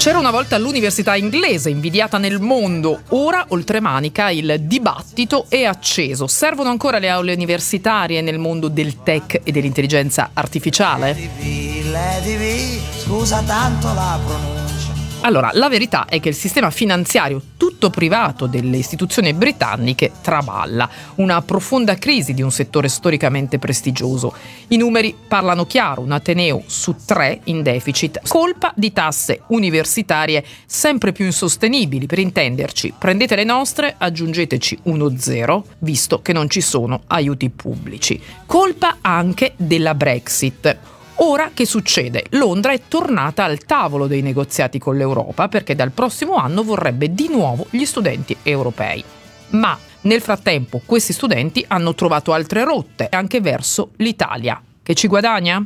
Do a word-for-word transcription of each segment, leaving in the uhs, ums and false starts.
C'era una volta l'università inglese, invidiata nel mondo. Ora, oltremanica, il dibattito è acceso. Servono ancora le aule universitarie nel mondo del tech e dell'intelligenza artificiale? Lady V, scusa tanto la pronuncia. Allora, la verità è che il sistema finanziario tutto privato delle istituzioni britanniche traballa. Una profonda crisi di un settore storicamente prestigioso. I numeri parlano chiaro, un ateneo su tre in deficit, colpa di tasse universitarie sempre più insostenibili. Per intenderci, prendete le nostre, aggiungeteci uno zero, visto che non ci sono aiuti pubblici. Colpa anche della Brexit. Ora che succede? Londra è tornata al tavolo dei negoziati con l'Europa perché dal prossimo anno vorrebbe di nuovo gli studenti europei. Ma nel frattempo questi studenti hanno trovato altre rotte anche verso l'Italia. Che ci guadagna?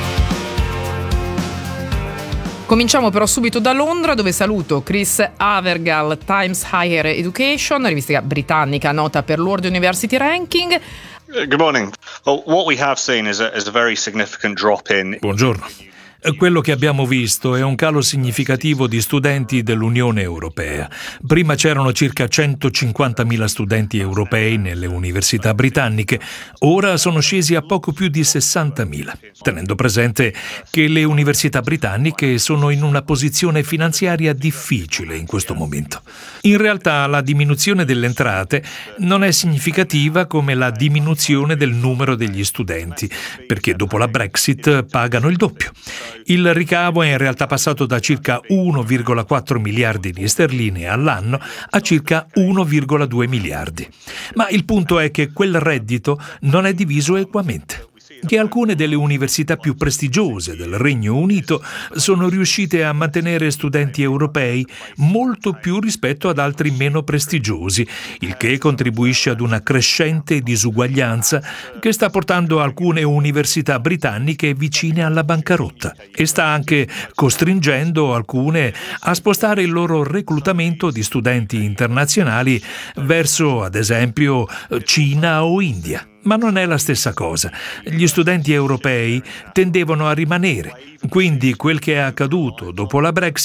Cominciamo però subito da Londra, dove saluto Chris Havergal, Times Higher Education, rivista britannica nota per World University Ranking. Good morning. Well, what we have seen is a, is a very significant drop in. Buongiorno. Quello che abbiamo visto è un calo significativo di studenti dell'Unione Europea. Prima c'erano circa centocinquantamila studenti europei nelle università britanniche, ora sono scesi a poco più di sessantamila, tenendo presente che le università britanniche sono in una posizione finanziaria difficile in questo momento. In realtà la diminuzione delle entrate non è significativa come la diminuzione del numero degli studenti, perché dopo la Brexit pagano il doppio. Il ricavo è in realtà passato da circa uno virgola quattro miliardi di sterline all'anno a circa uno virgola due miliardi. Ma il punto è che quel reddito non è diviso equamente. Che alcune delle università più prestigiose del Regno Unito sono riuscite a mantenere studenti europei molto più rispetto ad altri meno prestigiosi, il che contribuisce ad una crescente disuguaglianza che sta portando alcune università britanniche vicine alla bancarotta e sta anche costringendo alcune a spostare il loro reclutamento di studenti internazionali verso, ad esempio, Cina o India. Ma non è la stessa cosa. Gli studenti europei tendevano a rimanere. Quindi quel che è accaduto dopo la Brexit